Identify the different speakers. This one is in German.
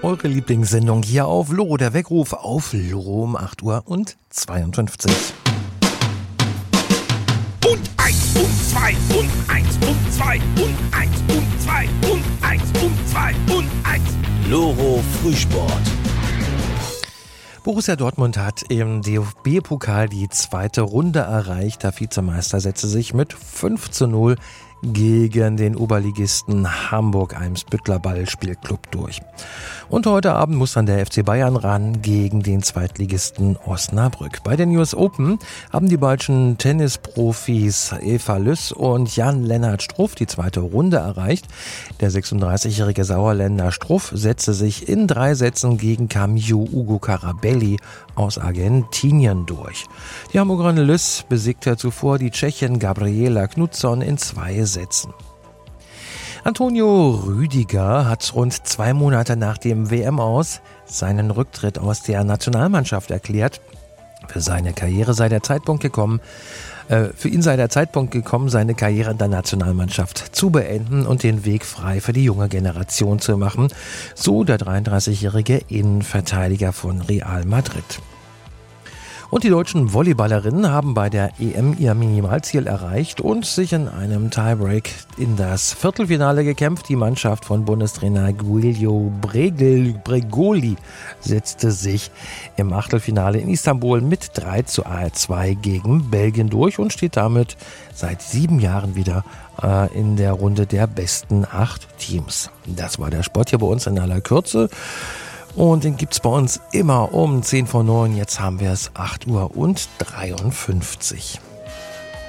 Speaker 1: Eure Lieblingssendung hier auf Loro, der Weckruf auf Loro um 8:52.
Speaker 2: Und 1 und 2 und 1 und 2 und 1 und 2 und 1 und 2 und 1.
Speaker 3: Loro Frühsport.
Speaker 1: Borussia Dortmund hat im DFB-Pokal die zweite Runde erreicht. Der Vizemeister setzte sich mit 5:0 gegen den Oberligisten Hamburg-Eimsbüttler Ballspielclub durch. Und heute Abend muss dann der FC Bayern ran gegen den Zweitligisten Osnabrück. Bei den US Open haben die deutschen Tennisprofis Eva Lüss und Jan-Lennart Struff die zweite Runde erreicht. Der 36-jährige Sauerländer Struff setzte sich in 3 Sätzen gegen Camillo Ugo Carabelli aus Argentinien durch. Die Hamburgerin Lüss besiegte zuvor die Tschechin Gabriela Knutsson in 2 Sätzen. Antonio Rüdiger hat rund 2 Monate nach dem WM-Aus seinen Rücktritt aus der Nationalmannschaft erklärt. Für ihn sei der Zeitpunkt gekommen, seine Karriere in der Nationalmannschaft zu beenden und den Weg frei für die junge Generation zu machen, so der 33-jährige Innenverteidiger von Real Madrid. Und die deutschen Volleyballerinnen haben bei der EM ihr Minimalziel erreicht und sich in einem Tiebreak in das Viertelfinale gekämpft. Die Mannschaft von Bundestrainer Giulio Bregoli setzte sich im Achtelfinale in Istanbul mit 3:2 gegen Belgien durch und steht damit seit 7 Jahren wieder in der Runde der besten 8 Teams. Das war der Sport hier bei uns in aller Kürze. Und den gibt's bei uns immer um 10 vor 9. Jetzt haben wir es 8:53 Uhr.